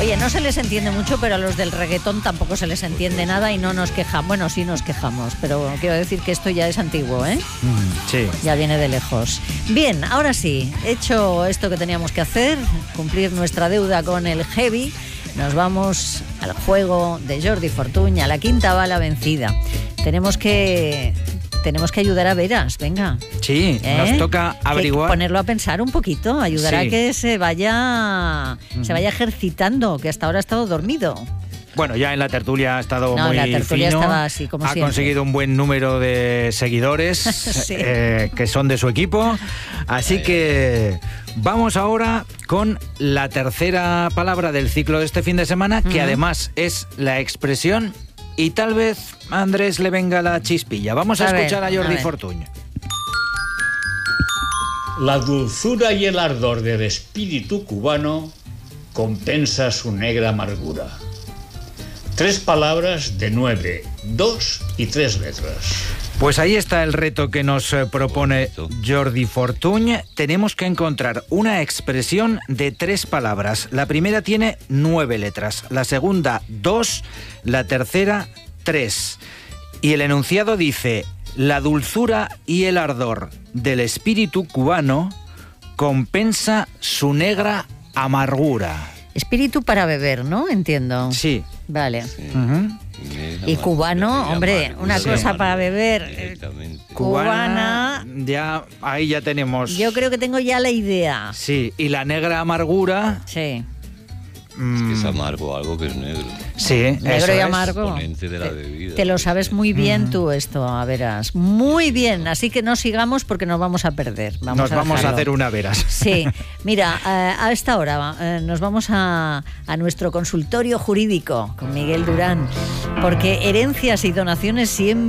Oye, no se les entiende mucho, pero a los del reggaetón tampoco se les entiende nada y no nos quejamos. Bueno, sí nos quejamos, pero quiero decir que esto ya es antiguo, ¿eh? Sí. Ya viene de lejos. Bien, ahora sí, hecho esto que teníamos que hacer, cumplir nuestra deuda con el heavy, nos vamos al juego de Jordi Fortuny, a la quinta bala vencida. Tenemos que ayudar a Veras, venga. Sí, nos toca averiguar. Ponerlo a pensar un poquito, ayudar a que se vaya ejercitando, que hasta ahora ha estado dormido. Bueno, ya en la tertulia ha estado muy en la tertulia fino, estaba así, como siempre. Ha conseguido un buen número de seguidores sí. Que son de su equipo. Así que vamos ahora con la tercera palabra del ciclo de este fin de semana, que además es la expresión y tal vez a Andrés le venga la chispilla. Vamos a escuchar a Jordi Fortuny. La dulzura y el ardor del espíritu cubano compensa su negra amargura. 3 palabras de 9, 2 y 3 letras. Pues ahí está el reto que nos propone Jordi Fortuny. Tenemos que encontrar una expresión de 3 palabras. La primera tiene 9 letras, la segunda 2, la tercera 3. Y el enunciado dice: la dulzura y el ardor del espíritu cubano compensa su negra amargura. Espíritu para beber, ¿no? Entiendo. Sí. Vale. Sí. Y cubano, hombre, una cosa para beber. Cubana. Ya, ahí ya tenemos. Yo creo que tengo ya la idea. Sí, y la negra amargura. Sí. Es que es amargo, algo que es negro. Sí, negro y amargo. Componente de la bebida. Te lo sabes muy bien tú esto, a Veras. Muy bien, así que no sigamos porque nos vamos a perder. Vamos a hacer una Veras. Sí, mira, a esta hora nos vamos a nuestro consultorio jurídico con Miguel Durán, porque herencias y donaciones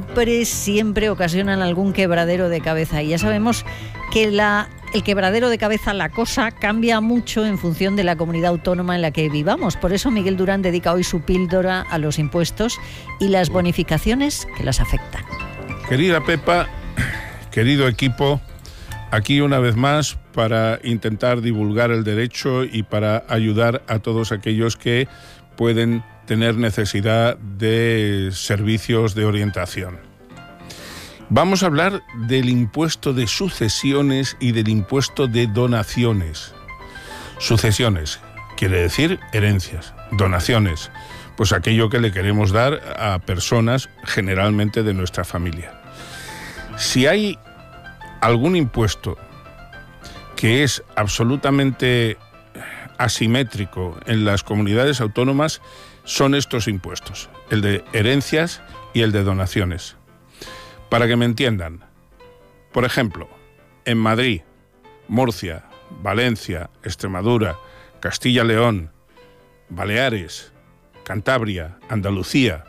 siempre ocasionan algún quebradero de cabeza. Y ya sabemos que el quebradero de cabeza, la cosa, cambia mucho en función de la comunidad autónoma en la que vivamos. Por eso Miguel Durán dedica hoy su píldora a los impuestos y las bonificaciones que las afectan. Querida Pepa, querido equipo, aquí una vez más para intentar divulgar el derecho y para ayudar a todos aquellos que pueden tener necesidad de servicios de orientación. Vamos a hablar del impuesto de sucesiones y del impuesto de donaciones. Sucesiones quiere decir herencias. Donaciones, pues aquello que le queremos dar a personas generalmente de nuestra familia. Si hay algún impuesto que es absolutamente asimétrico en las comunidades autónomas, son estos impuestos, el de herencias y el de donaciones. Para que me entiendan, por ejemplo, en Madrid, Murcia, Valencia, Extremadura, Castilla-León, Baleares, Cantabria, Andalucía,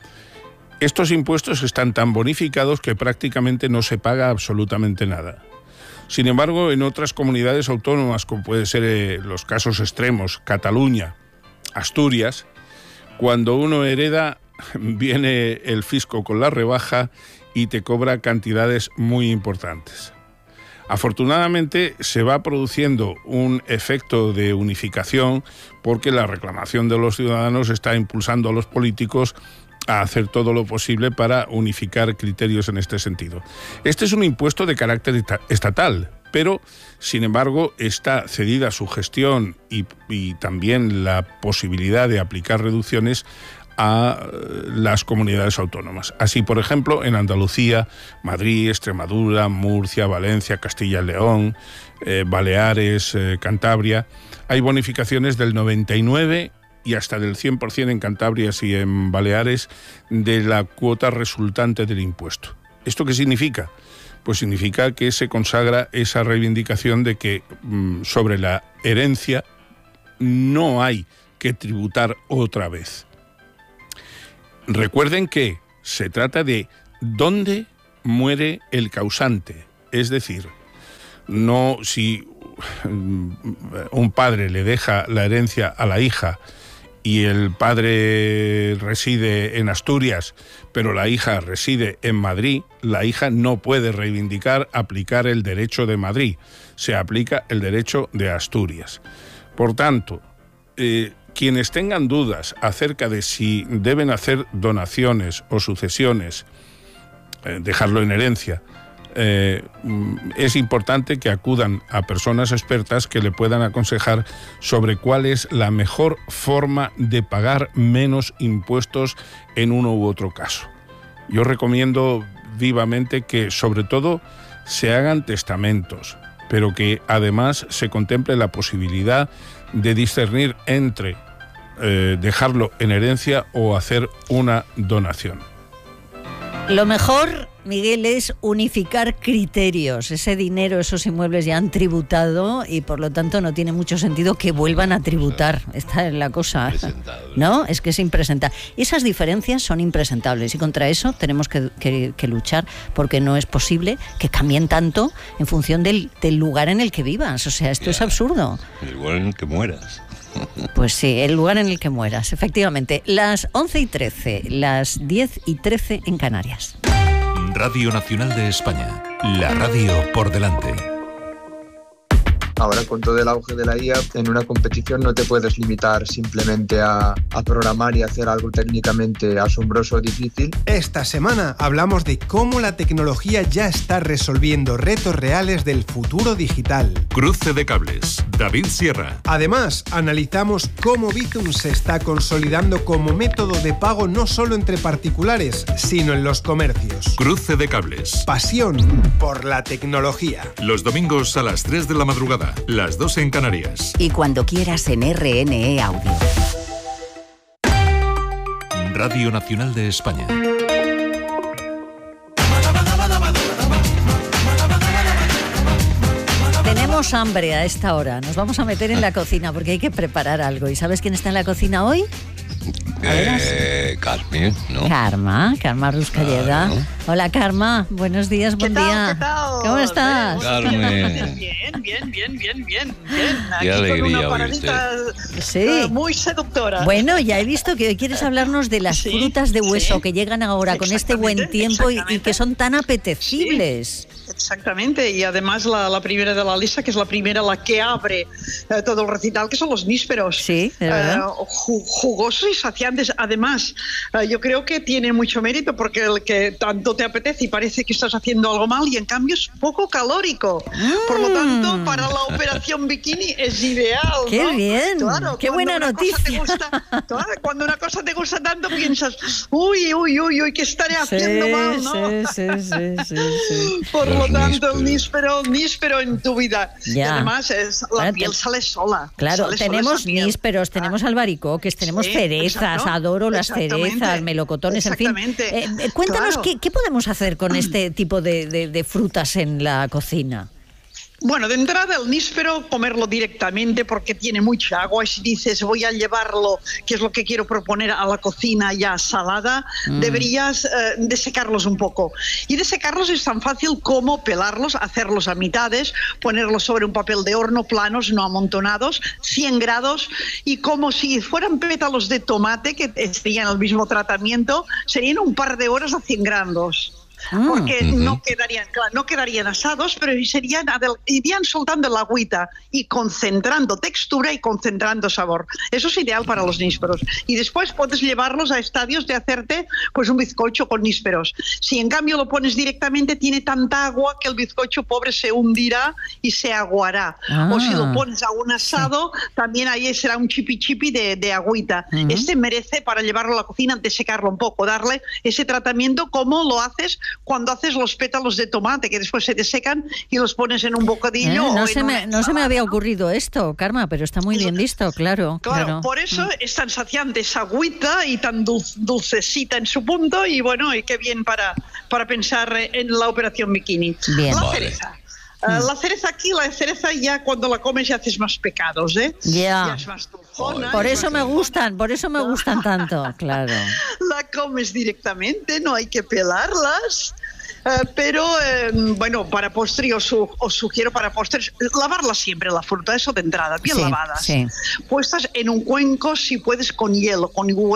estos impuestos están tan bonificados que prácticamente no se paga absolutamente nada. Sin embargo, en otras comunidades autónomas, como puede ser los casos extremos, Cataluña, Asturias, cuando uno hereda, viene el fisco con la rebaja y te cobra cantidades muy importantes. Afortunadamente se va produciendo un efecto de unificación porque la reclamación de los ciudadanos está impulsando a los políticos a hacer todo lo posible para unificar criterios en este sentido. Este es un impuesto de carácter estatal, pero sin embargo está cedida su gestión y también la posibilidad de aplicar reducciones a las comunidades autónomas. Así, por ejemplo, en Andalucía, Madrid, Extremadura, Murcia, Valencia, Castilla y León, Baleares, Cantabria, hay bonificaciones del 99% y hasta del 100% en Cantabria y en Baleares de la cuota resultante del impuesto. ¿Esto qué significa? Pues significa que se consagra esa reivindicación de que sobre la herencia no hay que tributar otra vez. Recuerden que se trata de dónde muere el causante, es decir, no si un padre le deja la herencia a la hija y el padre reside en Asturias, pero la hija reside en Madrid, la hija no puede reivindicar aplicar el derecho de Madrid, se aplica el derecho de Asturias. Por tanto, quienes tengan dudas acerca de si deben hacer donaciones o sucesiones, dejarlo en herencia, es importante que acudan a personas expertas que le puedan aconsejar sobre cuál es la mejor forma de pagar menos impuestos en uno u otro caso. Yo recomiendo vivamente que, sobre todo, se hagan testamentos, pero que además se contemple la posibilidad de discernir entre dejarlo en herencia o hacer una donación. Lo mejor, Miguel, es unificar criterios. Ese dinero, esos inmuebles ya han tributado y por lo tanto no tiene mucho sentido que vuelvan a tributar. Esta es la cosa, ¿no? Es que es impresentable. Esas diferencias son impresentables y contra eso tenemos que luchar, porque no es posible que cambien tanto en función del lugar en el que vivas. O sea, esto es absurdo. El lugar en el que mueras. Pues sí, el lugar en el que mueras, efectivamente. Las 11:13, las 10:13 en Canarias. Radio Nacional de España, la radio por delante. Ahora, con todo el auge de la IA, en una competición no te puedes limitar simplemente a programar y hacer algo técnicamente asombroso o difícil. Esta semana hablamos de cómo la tecnología ya está resolviendo retos reales del futuro digital. Cruce de cables, David Sierra. Además, analizamos cómo Bizum se está consolidando como método de pago no solo entre particulares, sino en los comercios. Cruce de cables. Pasión por la tecnología. Los domingos a las 3 de la madrugada. Las 2 en Canarias. Y cuando quieras en RNE Audio. Radio Nacional de España. Tenemos hambre a esta hora. Nos vamos a meter en la cocina porque hay que preparar algo. ¿Y sabes quién está en la cocina hoy? Carmen, ¿no? Karma Ruscalleda. Claro. Hola, Karma. Buenos días, buen día. ¿Qué tal? ¿Cómo estás? Carmen. Bien. Qué alegría con una paradita muy seductora. Bueno, ya he visto que hoy quieres hablarnos de las frutas de hueso que llegan ahora con este buen tiempo y que son tan apetecibles. Exactamente, y además la primera de la lista, que es la primera, la que abre todo el recital, que son los nísperos. Sí, de verdad. Jugosos y saciantes. Además, yo creo que tiene mucho mérito porque el que tanto te apetece y parece que estás haciendo algo mal, y en cambio es poco calórico. Por lo tanto, para la operación bikini es ideal, ¿no? ¡Qué bien! Claro, ¡Qué buena noticia! Cuando una cosa te gusta tanto, piensas, uy, ¿qué estaré haciendo mal, no? Sí. Por lo tanto, el níspero en tu vida. Ya. Y además la piel sale sola. Claro, tenemos nísperos, tenemos albaricoques, tenemos cerezas, adoro las cerezas, melocotones, en fin. Cuéntanos, claro. ¿qué podemos hacer con este tipo de frutas en la cocina? Bueno, de entrada el níspero, comerlo directamente porque tiene mucha agua, y si dices voy a llevarlo, que es lo que quiero proponer, a la cocina ya salada, deberías desecarlos un poco. Y desecarlos es tan fácil como pelarlos, hacerlos a mitades, ponerlos sobre un papel de horno planos, no amontonados, 100 grados, y como si fueran pétalos de tomate que estarían el mismo tratamiento, serían un par de horas a 100 grados. Porque no quedarían asados, pero irían soltando el agüita y concentrando textura y concentrando sabor. Eso es ideal para los nísperos. Y después puedes llevarlos a estadios de hacerte pues un bizcocho con nísperos. Si en cambio lo pones directamente, tiene tanta agua que el bizcocho pobre se hundirá y se aguará. O si lo pones a un asado, también ahí será un chipi de agüita. Este merece, para llevarlo a la cocina, desecarlo un poco, darle ese tratamiento como lo haces cuando haces los pétalos de tomate, que después se te secan y los pones en un bocadillo. No se me había ocurrido esto, Karma, pero está muy bien visto, claro. Por eso es tan saciante esa agüita y tan dulcecita en su punto, y bueno, y qué bien para pensar en la operación bikini. Bien. La cereza. La cereza ya cuando la comes ya haces más pecados, ¿eh? Ya es más dulzona. Por eso me gustan tanto, claro. La comes directamente, no hay que pelarlas. Pero bueno, para postre os sugiero para postres lavarla siempre la fruta, eso de entrada, bien lavadas, puestas en un cuenco, si puedes con hielo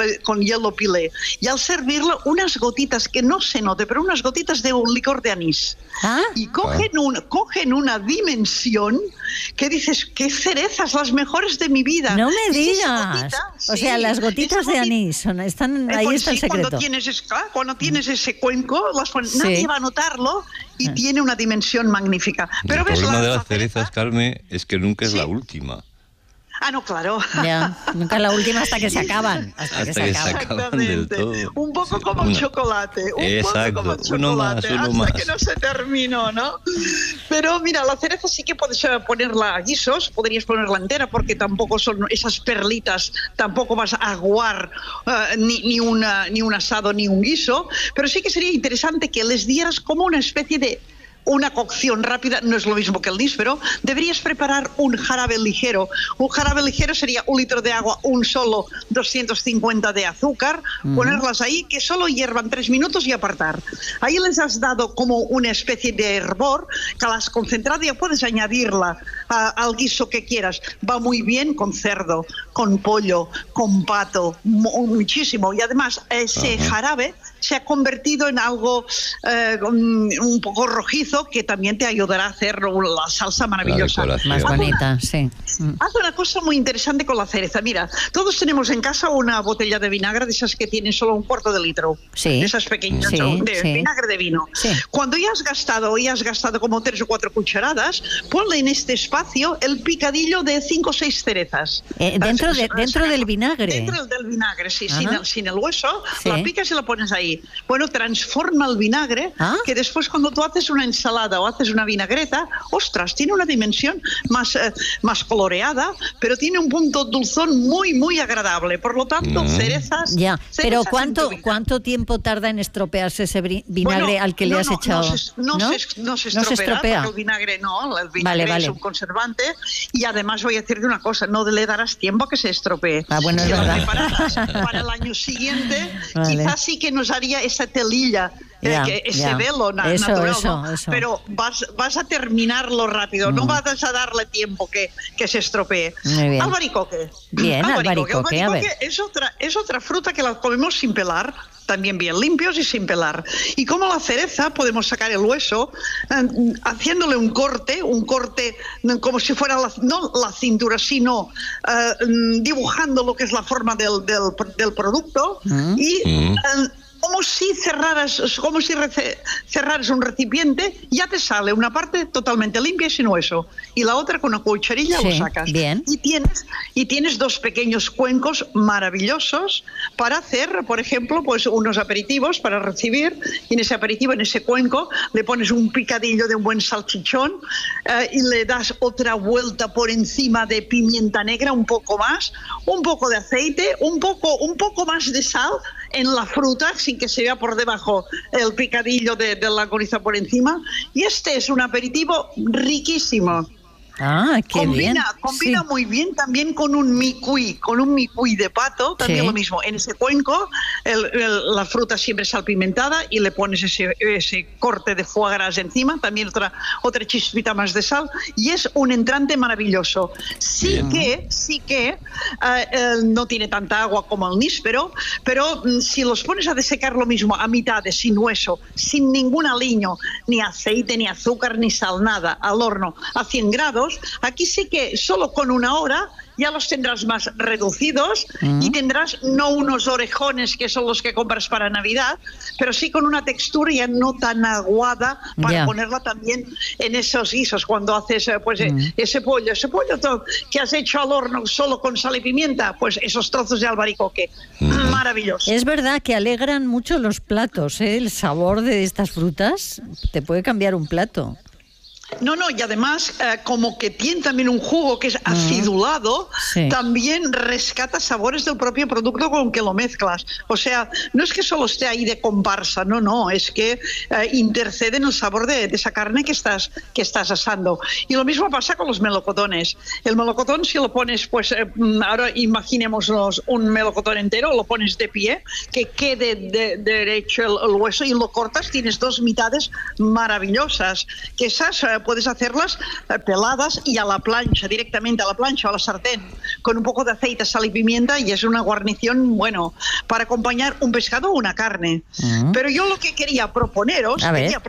pilé, y al servirlo unas gotitas, que no se note, pero unas gotitas de un licor de anís, y cogen una dimensión que dices, qué cerezas, las mejores de mi vida. No me digas. O sea, las gotitas de anís, están, ahí está el secreto. Cuando tienes ese cuenco, nadie va a notarlo y tiene una dimensión magnífica. Pero el problema de las cerezas, Carmen, es que nunca es la última. Ah, no, claro. Ya, nunca la última hasta que se acaban. Hasta que se acaban del todo. Un poco como el chocolate. Exacto, uno más. Hasta que no se terminó, ¿no? Pero mira, la cereza sí que puedes ponerla a guisos, podrías ponerla entera, porque tampoco son esas perlitas, tampoco vas a aguar ni un asado ni un guiso, pero sí que sería interesante que les dieras como una especie de una cocción rápida, no es lo mismo que el níspero. Deberías preparar un jarabe ligero. Un jarabe ligero sería 1 litro de agua, un solo 250 de azúcar, ponerlas ahí, que solo hiervan 3 minutos y apartar. Ahí les has dado como una especie de hervor, que la has concentrado y ya puedes añadirla al guiso que quieras. Va muy bien con cerdo, con pollo, con pato, muchísimo. Y además ese jarabe se ha convertido en algo un poco rojizo, que también te ayudará a hacer la salsa maravillosa. Más bonita, sí. Haz una cosa muy interesante con la cereza. Mira, todos tenemos en casa una botella de vinagre, de esas que tienen solo 1/4 de litro. Sí. De esas pequeñas, vinagre de vino. Sí. Cuando ya has gastado como 3 o 4 cucharadas, ponle en este espacio el picadillo de 5 o 6 cerezas. Dentro del vinagre. Dentro del vinagre, sí, sin el hueso, la picas y la pones ahí. Bueno, transforma el vinagre, que después cuando tú haces una ensalada o haces una vinagreta, ostras, tiene una dimensión más coloreada, pero tiene un punto dulzón muy, muy agradable. Por lo tanto, cerezas... Ya, pero ¿cuánto tiempo tarda en estropearse ese vinagre al que le has echado? No se estropea, porque el vinagre es un conservante, y además voy a decirte una cosa, no le darás tiempo a que se estropee. Bueno, es verdad. Para el año siguiente, quizás sí que nos haría esa telilla, ese velo natural, eso. Pero vas a terminarlo rápido, no vas a darle tiempo que se estropee. Albaricoque. Bien, albaricoque, a ver. Es otra fruta que la comemos sin pelar, también bien limpios y sin pelar. Y como la cereza, podemos sacar el hueso haciéndole un corte como si fuera no la cintura, sino dibujando lo que es la forma del producto y... como si cerraras un recipiente, ya te sale una parte totalmente limpia y sin hueso, y la otra con una cucharilla lo sacas. Bien. Y tienes 2 pequeños cuencos maravillosos para hacer, por ejemplo, pues unos aperitivos para recibir, y en ese aperitivo, en ese cuenco, le pones un picadillo de un buen salchichón y le das otra vuelta por encima de pimienta negra, un poco más, un poco de aceite, un poco más de sal en la fruta, sin que se vea por debajo el picadillo de la coriza por encima. Y este es un aperitivo riquísimo. Combina muy bien también con un micuí de pato, también lo mismo. En ese cuenco, la fruta siempre salpimentada, y le pones ese corte de foie gras encima, también otra chispita más de sal, y es un entrante maravilloso. Sí que no tiene tanta agua como el níspero, pero si los pones a desecar lo mismo a mitad, sin hueso, sin ningún aliño, ni aceite, ni azúcar, ni sal, nada, al horno a 100 grados, aquí sí que solo con 1 hora ya los tendrás más reducidos y tendrás no unos orejones que son los que compras para Navidad, pero sí con una textura ya no tan aguada para ponerla también en esos guisos cuando haces ese pollo que has hecho al horno solo con sal y pimienta, pues esos trozos de albaricoque, maravilloso. Es verdad que alegran mucho los platos, el sabor de estas frutas te puede cambiar un plato. No, y además, como que tiene también un jugo que es acidulado, también rescata sabores del propio producto con que lo mezclas. O sea, no es que solo esté ahí de comparsa, no, es que intercede en el sabor de esa carne que estás asando. Y lo mismo pasa con los melocotones. El melocotón, si lo pones, pues ahora imaginémonos un melocotón entero, lo pones de pie, que quede derecho el hueso y lo cortas, tienes 2 mitades maravillosas, que esas puedes hacerlas peladas y a la plancha, directamente a la plancha o a la sartén, con un poco de aceite, sal y pimienta, y es una guarnición, bueno, para acompañar un pescado o una carne. Pero yo lo que quería proponeros,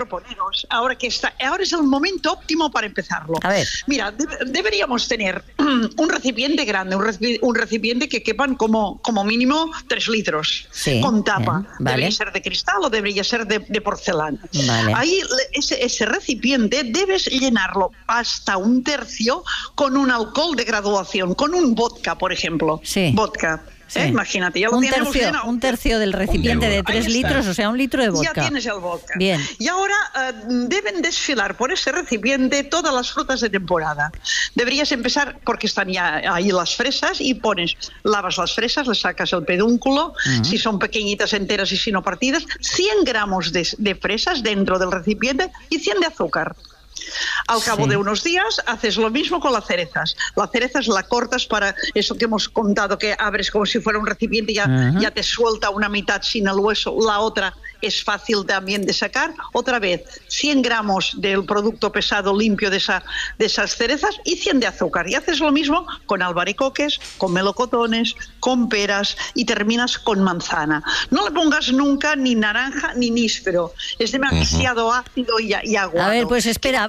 ahora es el momento óptimo para empezarlo. Mira, deberíamos tener un recipiente grande, un recipiente que quepan como mínimo 3 litros, con tapa. Debería ser de cristal o debería ser de porcelana. Ahí ese recipiente debes llenarlo hasta 1/3 con un alcohol de graduación, con un vodka, por ejemplo. Vodka. Imagínate, ya lo tenemos llenado. 1/3 del recipiente de 3 litros, o sea, 1 litro de vodka. Ya tienes el vodka. Bien. Y ahora deben desfilar por ese recipiente todas las frutas de temporada. Deberías empezar, porque están ya ahí las fresas, y lavas las fresas, le sacas el pedúnculo, si son pequeñitas, enteras, y si no partidas, 100 gramos de fresas dentro del recipiente y 100 de azúcar. Al cabo de unos días haces lo mismo con las cerezas. Las cerezas la cortas para eso que hemos contado, que abres como si fuera un recipiente y ya te suelta una mitad sin el hueso, la otra es fácil también de sacar. Otra vez, 100 gramos del producto pesado limpio de esas cerezas y 100 de azúcar. Y haces lo mismo con albaricoques, con melocotones, con peras, y terminas con manzana. No le pongas nunca ni naranja ni níspero. Es demasiado ácido y aguado. A ver, pues espera,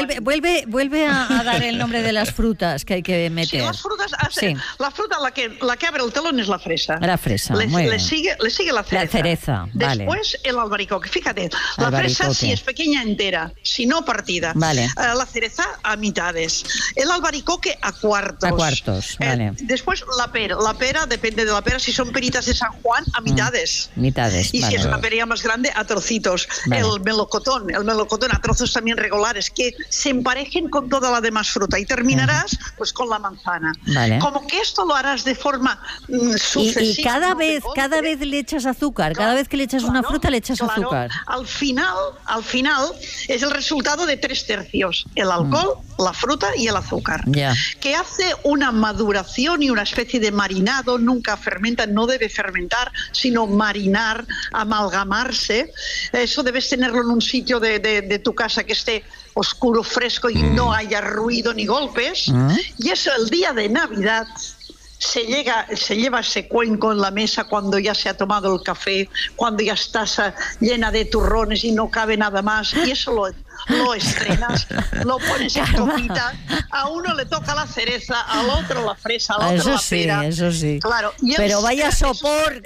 vuelve a dar el nombre de las frutas que hay que meter. Sí, las frutas, la fruta la que abre el telón es la fresa. La fresa, muy bien. Le sigue la cereza. La cereza, vale. Después el albaricoque. Fíjate, la fresa si es pequeña entera, si no partida. Vale. La cereza a mitades. El albaricoque a cuartos. A cuartos, vale. Después la pera. La pera, depende de la pera, si son peritas de San Juan, a mitades. Mitades, y si es una pera más grande, a trocitos. El melocotón a trozos también regulares, que se emparejen con toda la demás fruta, y terminarás pues con la manzana. Vale. Como que esto lo harás de forma sucesiva. Y cada vez le echas azúcar, cada vez que le echas una fruta le echas azúcar. Al final es el resultado de 3/3, el alcohol, la fruta y el azúcar, que hace una maduración y una especie de marinado. Nunca fermenta, no debe fermentar, sino marinar, amalgamarse. Eso debes tenerlo en un sitio de tu casa que esté oscuro, fresco, y no haya ruido ni golpes. Y eso el día de Navidad se lleva ese cuenco en la mesa cuando ya se ha tomado el café, cuando ya estás llena de turrones y no cabe nada más, y eso lo estrenas, lo pones en copita. A uno le toca la cereza, al otro la fresa, al otro la pera. Eso sí. Claro. Pero vaya sopor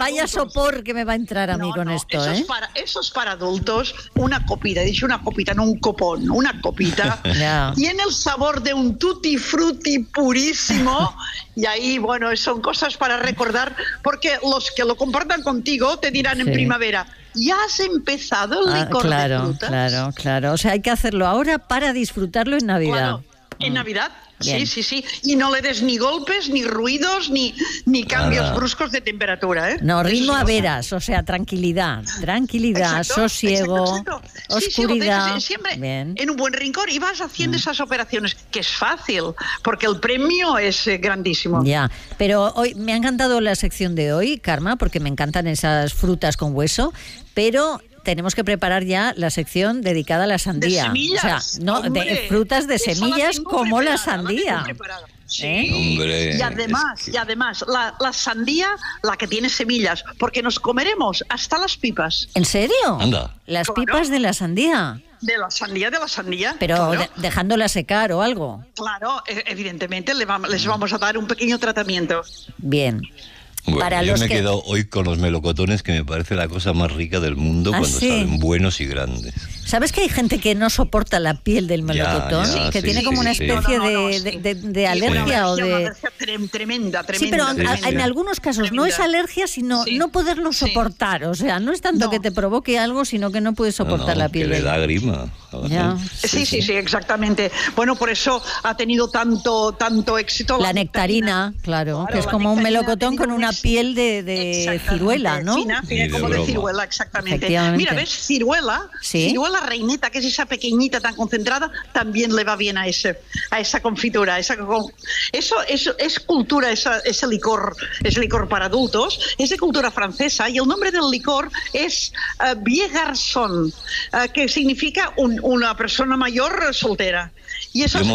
que me va a entrar a mí con esto, Eso es para adultos. Una copita, he dicho una copita, no un copón, una copita. Tiene el sabor de un tutti frutti purísimo. Y ahí, bueno, son cosas para recordar, porque los que lo compartan contigo te dirán en primavera: ¿ya has empezado el licor de frutas? Claro. O sea, hay que hacerlo ahora para disfrutarlo en Navidad. Claro, en Navidad. Bien. Sí. Y no le des ni golpes, ni ruidos, ni cambios bruscos de temperatura, No, ritmo a veras, o sea, tranquilidad, sosiego, oscuridad. Sí, siempre en un buen rincón, y vas haciendo esas operaciones, que es fácil, porque el premio es grandísimo. Ya, pero hoy me ha encantado la sección de hoy, Karma, porque me encantan esas frutas con hueso, pero tenemos que preparar ya la sección dedicada a la sandía. De semillas. O sea, de frutas de semillas como la sandía. Sí. Hombre, y además la sandía, la que tiene semillas, porque nos comeremos hasta las pipas. ¿En serio? Anda. Las pipas de la sandía. De la sandía. Pero claro. Dejándola secar o algo. Claro, evidentemente les vamos a dar un pequeño tratamiento. Bien. Bueno, yo me he quedado hoy con los melocotones, que me parece la cosa más rica del mundo cuando saben buenos y grandes. ¿Sabes que hay gente que no soporta la piel del melocotón? Que tiene como una especie de alergia o de... Una alergia tremenda. Sí, pero en algunos casos no es alergia, sino no poderlo soportar. O sea, no es tanto que te provoque algo, sino que no puedes soportar la piel. Que le da grima. Sí, exactamente. Bueno, por eso ha tenido tanto éxito la nectarina, claro, que es como un melocotón con una piel de ciruela, ¿no? Fina, como de ciruela, exactamente. Mira, ¿ves? Ciruela la reineta, que es esa pequeñita tan concentrada, también le va bien a esa confitura. Eso es cultura, ese licor para adultos, es de cultura francesa, y el nombre del licor es Vieux Garçon, que significa una persona mayor soltera. Y eso